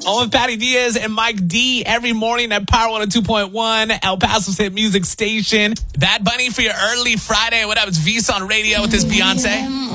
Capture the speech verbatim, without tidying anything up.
On with Patty Diaz and Mike D every morning at Power one oh two point one, El Paso's hit music station. Bad Bunny for your early Friday. What up? It's Visa on radio with this Beyonce.